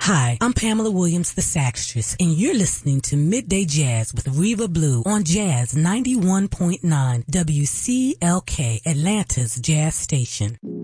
Hi, I'm Pamela Williams, the Saxtress, and you're listening to Midday Jazz with Reva Blue on Jazz 91.9 WCLK, Atlanta's Jazz Station.